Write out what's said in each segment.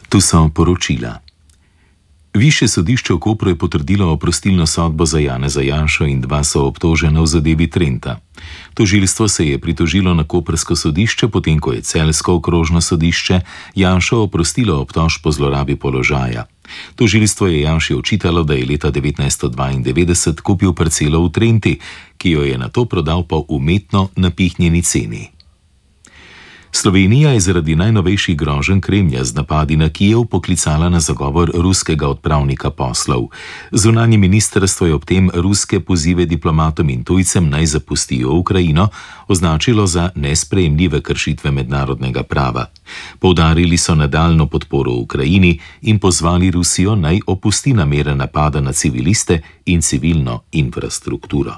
Tu so poročila. Višje sodišče v Kopru je potrdilo oprostilno sodbo za Janeza Janšo in dva soobtožena v zadevi Trenta. Tožilstvo se je pritožilo na koprsko sodišče, potem ko je celjsko okrožno sodišče Janšo oprostilo obtožb po zlorabi položaja. Tožilstvo je Janši očitalo, da je leta 1992 kupil parcelo v Trenti, ki jo je nato prodal po umetno napihnjeni ceni. Slovenija je zaradi najnovejših groženj Kremlja z napadi na Kijev poklicala na zagovor ruskega odpravnika poslov. Zunanje ministrstvo je ob tem ruske pozive diplomatom in tujcem naj zapustijo Ukrajino označilo za nesprejemljive kršitve mednarodnega prava. Poudarili so nadaljnjo podporo Ukrajini in pozvali Rusijo naj opusti namere napada na civiliste in civilno infrastrukturo.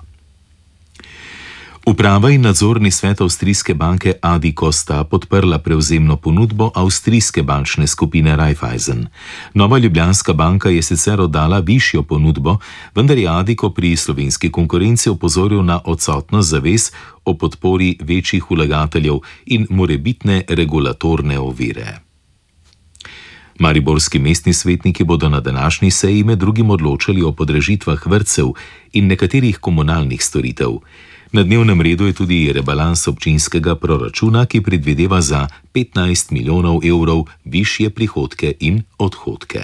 Uprava in nadzorni svet avstrijske banke Addiko sta podprla prevzemno ponudbo avstrijske bančne skupine Raiffeisen. Nova Ljubljanska banka je sicer oddala višjo ponudbo, vendar je Addiko pri slovenski konkurenci opozoril na odsotnost zavez o podpori večjih vlagateljev in morebitne regulatorne ovire. Mariborski mestni svetniki bodo na današnji seji med drugim odločali o podražitvah vrtcev in nekaterih komunalnih storitev. Na dnevnem redu je tudi rebalans občinskega proračuna, ki predvideva za 15 milijonov evrov višje prihodke in odhodke.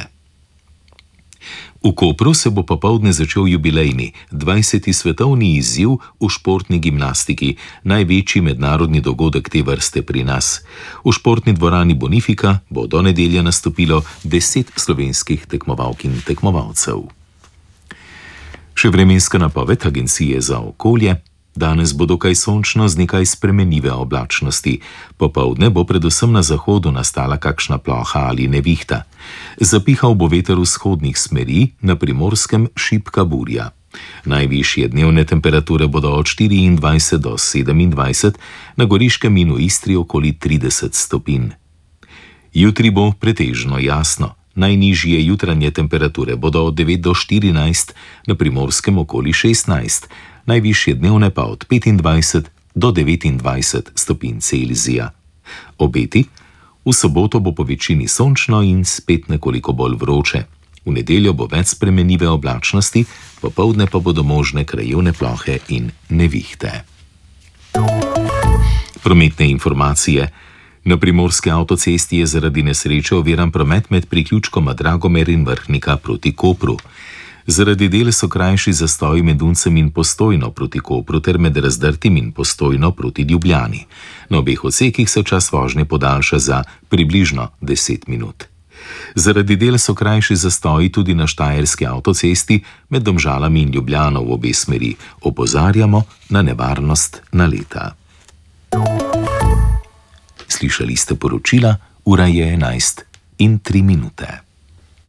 V Kopru se bo popoldne začel jubilejni 20. svetovni izziv v športni gimnastiki, največji mednarodni dogodek te vrste pri nas. V športni dvorani Bonifika bo do nedelje nastopilo 10 slovenskih tekmovalk in tekmovalcev. Še vremenska napoved Agencije za okolje. Danes bo dokaj sončno z nekaj spremenljive oblačnosti. Popoldne bo predvsem na zahodu nastala kakšna ploha ali nevihta. Zapihal bo veter vzhodnih smeri, na Primorskem šibka burja. Najvišje dnevne temperature bodo od 24 do 27, na Goriškem in v Istri okoli 30 stopinj. Jutri bo pretežno jasno. Najnižje jutranje temperature bodo od 9 do 14, na Primorskem okoli 16, najvišje dnevne pa od 25 do 29 stopinj Celzija. Obeti: v soboto bo po večini sončno in spet nekoliko bolj vroče. V nedeljo bo več spremenljive oblačnosti, popoldne pa bodo možne krajevne plohe in nevihte. Prometne informacije. Na primorski avtocesti je zaradi nesreče oviran promet med priključkoma Dragomer in Vrhnika proti Kopru. Zaradi del so krajši zastoji med Uncem in Postojno proti Kopru ter med Razdrtim in Postojno proti Ljubljani. Na obeh odsekih se čas vožnje podaljša za približno 10 minut. Zaradi del so krajši zastoji tudi na štajerski avtocesti med Domžalami in Ljubljano v obe smeri. Opozarjamo na nevarnost naleta. Slišali ste poročila, ura je 11:03.